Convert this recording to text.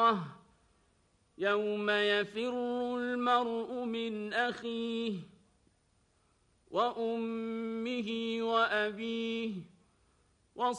الآخرة يوم يفر المرء من أخيه وأمه وأبيه